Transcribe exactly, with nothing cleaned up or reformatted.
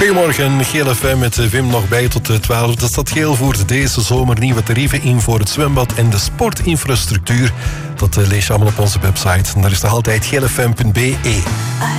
Goedemorgen, Geel F M met Wim nog bij tot twaalf. Dat staat geel voor deze zomer. Nieuwe tarieven in voor het zwembad en de sportinfrastructuur. Dat lees je allemaal op onze website. En daar is nog altijd geel f m punt b e.